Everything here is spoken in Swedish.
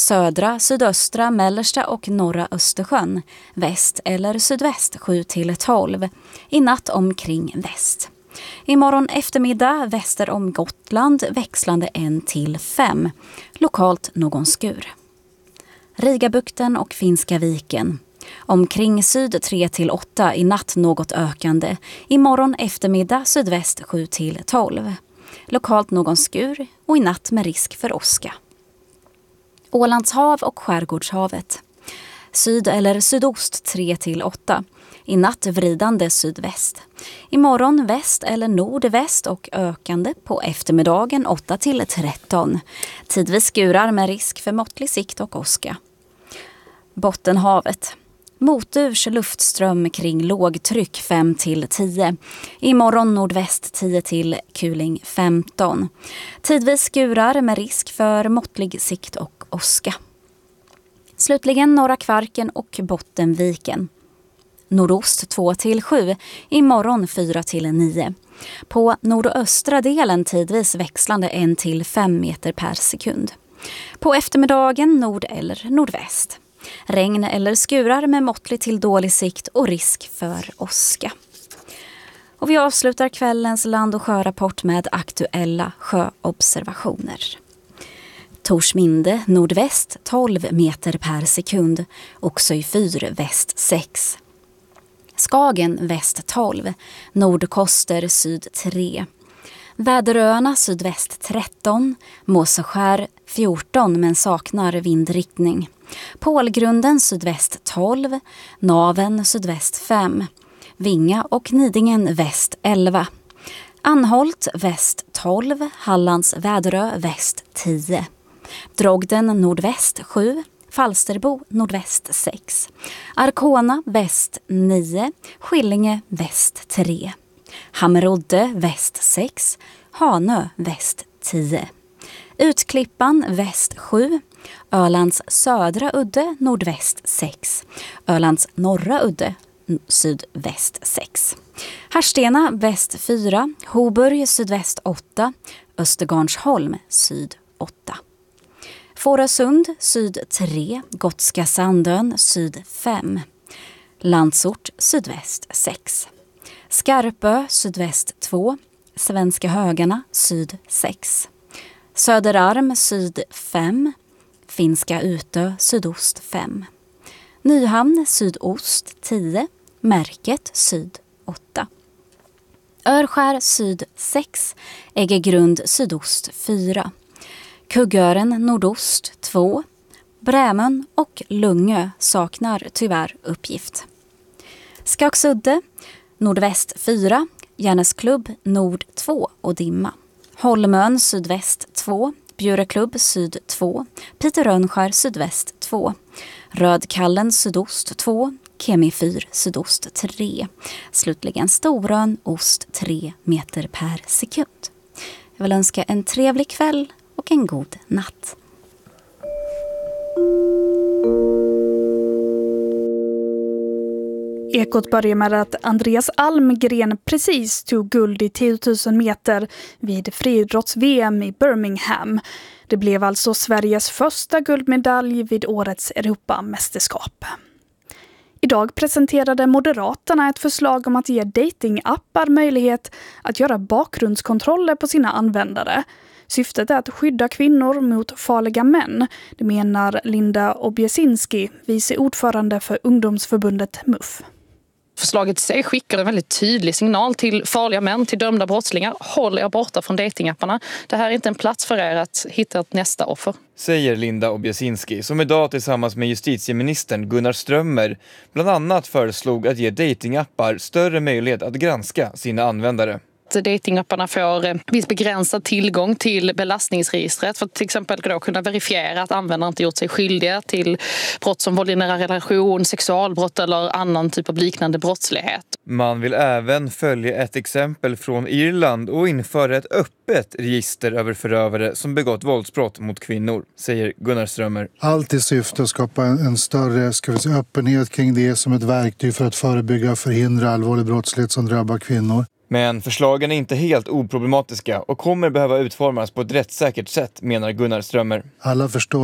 södra, sydöstra, mellersta och norra Östersjön. Väst eller sydväst 7-12. I natt omkring väst. Imorgon eftermiddag väster om Gotland växlande 1-5. Lokalt någon skur. Rigabukten och Finska viken. Omkring syd 3-8, i natt något ökande. Imorgon eftermiddag sydväst 7-12. Lokalt någon skur och i natt med risk för åska. Ålandshav och skärgårdshavet. Syd eller sydost 3-8. I natt vridande sydväst. Imorgon väst eller nordväst och ökande på eftermiddagen 8-13. Tidvis skurar med risk för måttlig sikt och åska. Bottenhavet. Moturs luftström kring lågtryck 5-10. Imorgon nordväst 10 till kuling 15. Tidvis skurar med risk för måttlig sikt och åska. Slutligen norra Kvarken och Bottenviken. Nordost 2-7, imorgon 4-9. På nordöstra delen tidvis växlande 1-5 meter per sekund. På eftermiddagen nord eller nordväst. Regn eller skurar med måttlig till dålig sikt och risk för åska. Och vi avslutar kvällens land- och sjörapport med aktuella sjöobservationer. Torsminde nordväst 12 meter per sekund och Söjfyr väst 6. Skagen väst 12, Nordkoster syd 3. Väderöarna sydväst 13, Måseskär 14 men saknar vindriktning. Pålgrunden sydväst 12, Naven sydväst 5. Vinga och Nidingen väst 11. Anholt väst 12, Hallands Väderö väst 10. Drogden nordväst 7, Falsterbo nordväst 6. Arkona väst 9, Skillinge väst 3. Hammerodde väst 6, Hanö väst 10. Utklippan väst 7, Ölands södra udde nordväst 6. Ölands norra udde sydväst 6. Harstena väst 4, Hoburg sydväst 8, Östergarnsholm syd 8. Fårösund syd 3, Gotska Sandön syd 5. Landsort sydväst 6. Skarpö sydväst 2, Svenska Högarna syd 6. Söderarm syd 5, Finska Utö sydost 5. Nyhamn sydost 10, Märket syd 8. Örskär syd 6, Äggegrund sydost 4. Kuggören nordost 2. Brämön och Lungö saknar tyvärr uppgift. Skaksudde nordväst 4, Järnesklubb nord 2 och dimma. Holmön sydväst 2, Bjureklubb syd 2, Piterönskär sydväst 2. Rödkallen sydost 2, Kemifyr sydost 3. Slutligen Storön ost 3 meter per sekund. Jag vill önska en trevlig kväll och en god natt. Ekot börjar med att Andreas Almgren precis tog guld i 10 000 meter vid friidrotts-VM i Birmingham. Det blev alltså Sveriges första guldmedalj vid årets Europamästerskap. Idag presenterade Moderaterna ett förslag om att ge datingappar möjlighet att göra bakgrundskontroller på sina användare. Syftet är att skydda kvinnor mot farliga män, det menar Linda Obiesinski, vice ordförande för ungdomsförbundet MUF. Förslaget i sig skickar en väldigt tydlig signal till farliga män, till dömda brottslingar. Håll er borta från datingapparna. Det här är inte en plats för er att hitta ett nästa offer. Säger Linda Obiesinski, som idag tillsammans med justitieministern Gunnar Strömmer bland annat föreslog att ge datingappar större möjlighet att granska sina användare. Datingapparna får viss begränsad tillgång till belastningsregistret för att till exempel då kunna verifiera att användaren inte gjort sig skyldiga till brott som våld i nära relation, sexualbrott eller annan typ av liknande brottslighet. Man vill även följa ett exempel från Irland och införa ett öppet register över förövare som begått våldsbrott mot kvinnor, säger Gunnar Strömmer. Allt i syfte att skapa en större öppenhet kring det som ett verktyg för att förebygga och förhindra allvarlig brottslighet som drabbar kvinnor. Men förslagen är inte helt oproblematiska och kommer behöva utformas på ett rättssäkert sätt, menar Gunnar Strömmer. Alla förstår